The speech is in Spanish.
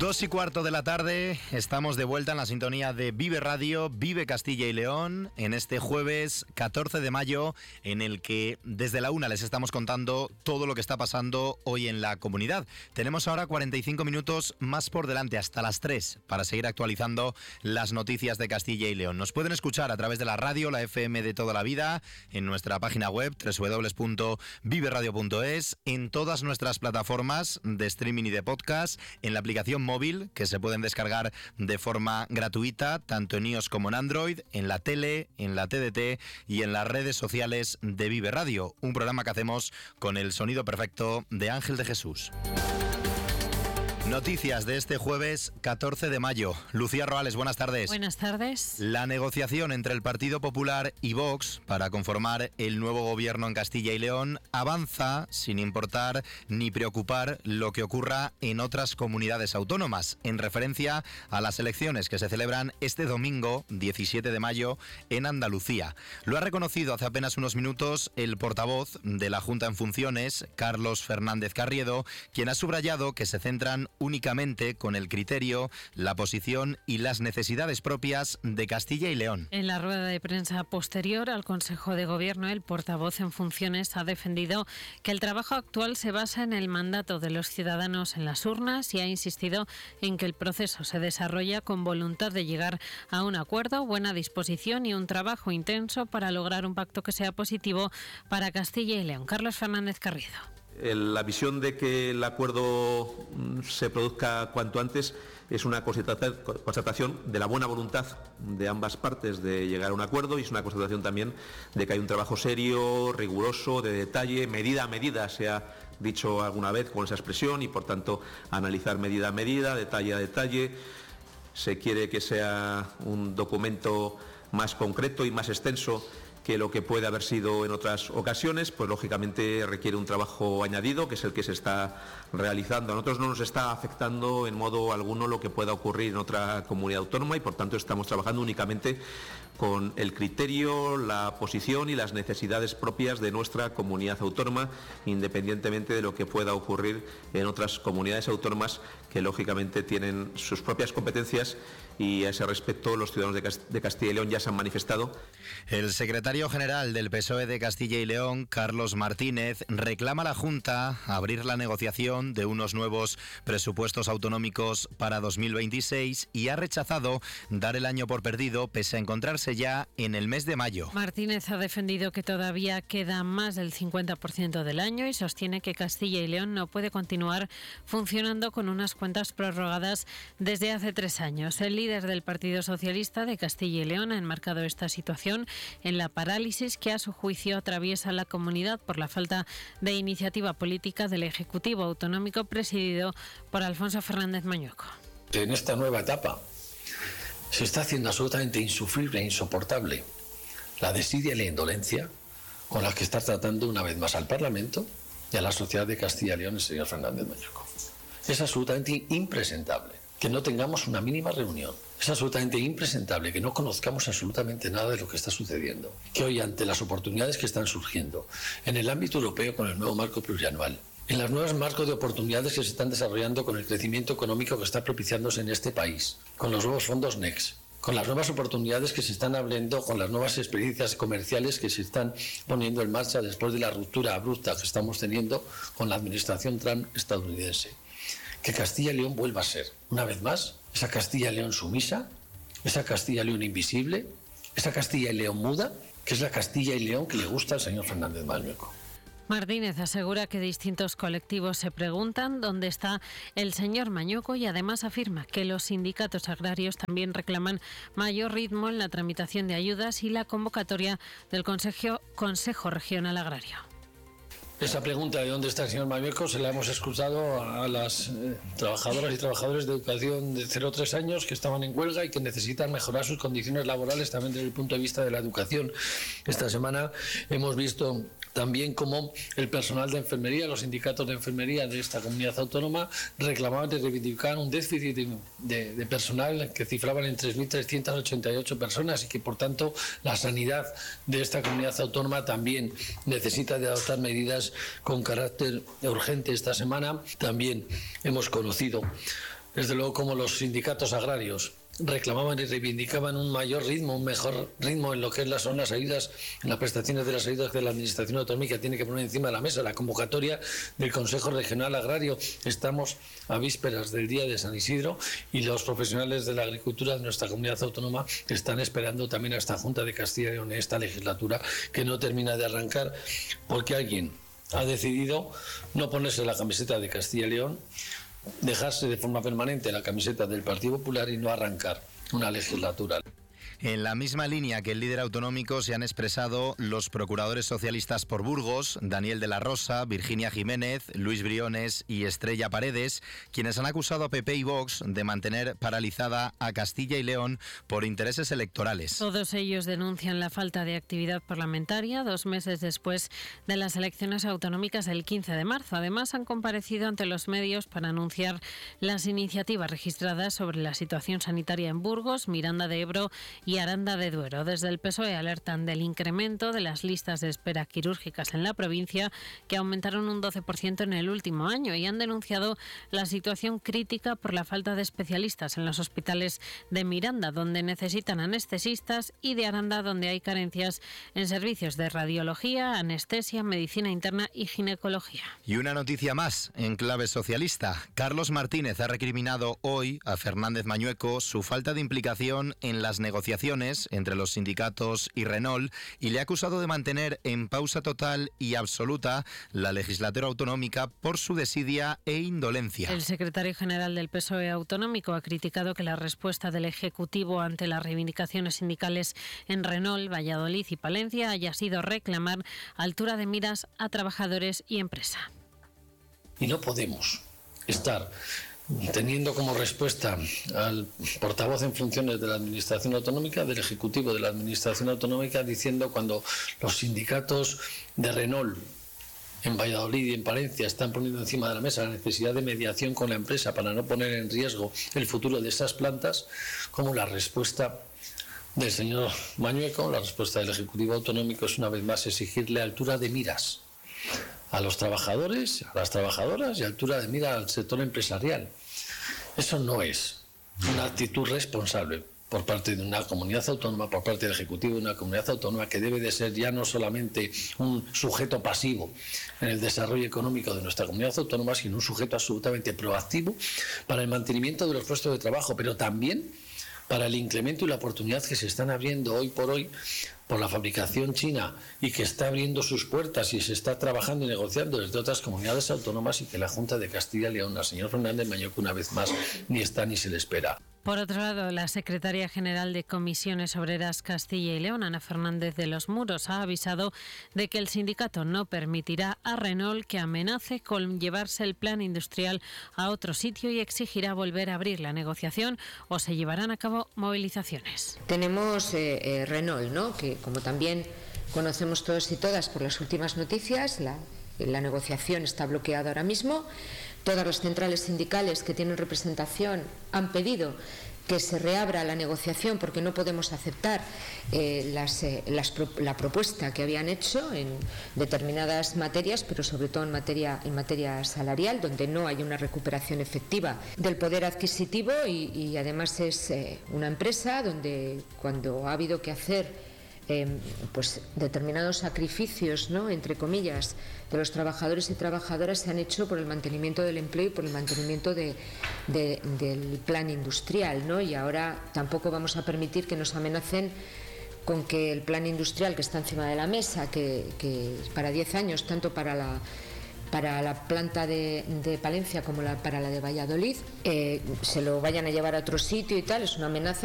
2:15 de la tarde, estamos de vuelta en la sintonía de Vive Radio, Vive Castilla y León, en este jueves 14 de mayo, en el que desde la 1 les estamos contando todo lo que está pasando hoy en la comunidad. Tenemos ahora 45 minutos más por delante, hasta las 3, para seguir actualizando las noticias de Castilla y León. Nos pueden escuchar a través de la radio, la FM de toda la vida, en nuestra página web www.viveradio.es, en todas nuestras plataformas de streaming y de podcast, en la aplicación móvil que se pueden descargar de forma gratuita, tanto en iOS como en Android, en la tele, en la TDT y en las redes sociales de Vive Radio, un programa que hacemos con el sonido perfecto de Ángel de Jesús. Noticias de este jueves 14 de mayo. Lucía Roales, buenas tardes. Buenas tardes. La negociación entre el Partido Popular y Vox para conformar el nuevo gobierno en Castilla y León avanza sin importar ni preocupar lo que ocurra en otras comunidades autónomas, en referencia a las elecciones que se celebran este domingo 17 de mayo en Andalucía. Lo ha reconocido hace apenas unos minutos el portavoz de la Junta en funciones, Carlos Fernández Carriedo, quien ha subrayado que se centran únicamente con el criterio, la posición y las necesidades propias de Castilla y León. En la rueda de prensa posterior al Consejo de Gobierno, el portavoz en funciones ha defendido que el trabajo actual se basa en el mandato de los ciudadanos en las urnas y ha insistido en que el proceso se desarrolla con voluntad de llegar a un acuerdo, buena disposición y un trabajo intenso para lograr un pacto que sea positivo para Castilla y León. Carlos Fernández Carriedo. La visión de que el acuerdo se produzca cuanto antes es una constatación de la buena voluntad de ambas partes de llegar a un acuerdo, y es una constatación también de que hay un trabajo serio, riguroso, de detalle, medida a medida, se ha dicho alguna vez con esa expresión, y por tanto analizar medida a medida, detalle a detalle. Se quiere que sea un documento más concreto y más extenso que lo que puede haber sido en otras ocasiones, pues lógicamente requiere un trabajo añadido, que es el que se está realizando. A nosotros no nos está afectando en modo alguno lo que pueda ocurrir en otra comunidad autónoma, y por tanto estamos trabajando únicamente con el criterio, la posición y las necesidades propias de nuestra comunidad autónoma, independientemente de lo que pueda ocurrir en otras comunidades autónomas que lógicamente tienen sus propias competencias, y a ese respecto los ciudadanos de Castilla y León ya se han manifestado. El secretario general del PSOE de Castilla y León, Carlos Martínez, reclama a la Junta abrir la negociación de unos nuevos presupuestos autonómicos para 2026 y ha rechazado dar el año por perdido, pese a encontrarse ya en el mes de mayo. Martínez ha defendido que todavía queda más del 50% del año y sostiene que Castilla y León no puede continuar funcionando con unas cuentas prorrogadas desde hace 3 años. El líder del Partido Socialista de Castilla y León ha enmarcado esta situación en la parálisis que a su juicio atraviesa la comunidad por la falta de iniciativa política del Ejecutivo Autonómico presidido por Alfonso Fernández Mañueco. En esta nueva etapa se está haciendo absolutamente insufrible e insoportable la desidia y la indolencia con las que está tratando una vez más al Parlamento y a la sociedad de Castilla y León el señor Fernández Mañueco. Es absolutamente impresentable que no tengamos una mínima reunión. Es absolutamente impresentable que no conozcamos absolutamente nada de lo que está sucediendo. Que hoy, ante las oportunidades que están surgiendo en el ámbito europeo con el nuevo marco plurianual, en los nuevos marcos de oportunidades que se están desarrollando con el crecimiento económico que está propiciándose en este país, con los nuevos fondos Next, con las nuevas oportunidades que se están abriendo, con las nuevas experiencias comerciales que se están poniendo en marcha después de la ruptura abrupta que estamos teniendo con la administración Trump estadounidense. Que Castilla y León vuelva a ser, una vez más, esa Castilla y León sumisa, esa Castilla y León invisible, esa Castilla y León muda, que es la Castilla y León que le gusta al señor Fernández Mañueco. Martínez asegura que distintos colectivos se preguntan dónde está el señor Mañueco y además afirma que los sindicatos agrarios también reclaman mayor ritmo en la tramitación de ayudas y la convocatoria del Consejo Regional Agrario. Esa pregunta de dónde está el señor Mañueco se la hemos escuchado a las trabajadoras y trabajadores de educación de 0-3 años que estaban en huelga y que necesitan mejorar sus condiciones laborales también desde el punto de vista de la educación. Esta semana hemos visto también cómo el personal de enfermería, los sindicatos de enfermería de esta comunidad autónoma reclamaban y reivindicaban un déficit de personal que cifraban en 3.388 personas y que por tanto la sanidad de esta comunidad autónoma también necesita de adoptar medidas con carácter urgente. Esta semana también hemos conocido desde luego como los sindicatos agrarios reclamaban y reivindicaban un mayor ritmo, un mejor ritmo en lo que son las ayudas, en las prestaciones de las ayudas de la Administración Autonómica, tiene que poner encima de la mesa la convocatoria del Consejo Regional Agrario. Estamos a vísperas del Día de San Isidro y los profesionales de la agricultura de nuestra comunidad autónoma están esperando también a esta Junta de Castilla y León, esta legislatura que no termina de arrancar, porque alguien ha decidido no ponerse la camiseta de Castilla y León, dejarse de forma permanente la camiseta del Partido Popular y no arrancar una legislatura. En la misma línea que el líder autonómico se han expresado los procuradores socialistas por Burgos, Daniel de la Rosa, Virginia Jiménez, Luis Briones y Estrella Paredes, quienes han acusado a PP y Vox de mantener paralizada a Castilla y León por intereses electorales. Todos ellos denuncian la falta de actividad parlamentaria 2 meses después de las elecciones autonómicas del 15 de marzo. Además, han comparecido ante los medios para anunciar las iniciativas registradas sobre la situación sanitaria en Burgos, Miranda de Ebro y Aranda de Duero. Desde el PSOE alertan del incremento de las listas de espera quirúrgicas en la provincia, que aumentaron un 12% en el último año, y han denunciado la situación crítica por la falta de especialistas en los hospitales de Miranda, donde necesitan anestesistas, y de Aranda, donde hay carencias en servicios de radiología, anestesia, medicina interna y ginecología. Y una noticia más en clave socialista. Carlos Martínez ha recriminado hoy a Fernández Mañueco su falta de implicación en las negociaciones entre los sindicatos y Renault, y le ha acusado de mantener en pausa total y absoluta la legislatura autonómica por su desidia e indolencia. El secretario general del PSOE autonómico ha criticado que la respuesta del Ejecutivo ante las reivindicaciones sindicales en Renault, Valladolid y Palencia haya sido reclamar altura de miras a trabajadores y empresa. Y no podemos estar teniendo como respuesta al portavoz en funciones de la Administración Autonómica, del Ejecutivo de la Administración Autonómica, diciendo cuando los sindicatos de Renault en Valladolid y en Palencia están poniendo encima de la mesa la necesidad de mediación con la empresa para no poner en riesgo el futuro de esas plantas, como la respuesta del señor Mañueco, la respuesta del Ejecutivo Autonómico es una vez más exigirle altura de miras a los trabajadores, a las trabajadoras y altura de mira al sector empresarial. Eso no es una actitud responsable por parte de una comunidad autónoma, por parte del Ejecutivo de una comunidad autónoma, que debe de ser ya no solamente un sujeto pasivo en el desarrollo económico de nuestra comunidad autónoma, sino un sujeto absolutamente proactivo para el mantenimiento de los puestos de trabajo, pero también para el incremento y la oportunidad que se están abriendo hoy por hoy por la fabricación china y que está abriendo sus puertas y se está trabajando y negociando desde otras comunidades autónomas, y que la Junta de Castilla y León, al señor Fernández Mañueco, una vez más, ni está ni se le espera. Por otro lado, la secretaria general de Comisiones Obreras Castilla y León, Ana Fernández de los Muros, ha avisado de que el sindicato no permitirá a Renault que amenace con llevarse el plan industrial a otro sitio y exigirá volver a abrir la negociación o se llevarán a cabo movilizaciones. Tenemos Renault, ¿no?, que como también conocemos todos y todas por las últimas noticias, la negociación está bloqueada ahora mismo. Todas las centrales sindicales que tienen representación han pedido que se reabra la negociación porque no podemos aceptar la propuesta que habían hecho en determinadas materias, pero sobre todo en materia salarial, donde no hay una recuperación efectiva del poder adquisitivo y además es una empresa donde cuando ha habido que hacer pues determinados sacrificios, ¿no?, entre comillas, de los trabajadores y trabajadoras, se han hecho por el mantenimiento del empleo y por el mantenimiento del plan industrial, ¿no? Y ahora tampoco vamos a permitir que nos amenacen con que el plan industrial que está encima de la mesa, que para 10 años, tanto para la planta de Palencia como para la de Valladolid, se lo vayan a llevar a otro sitio y tal, es una amenaza.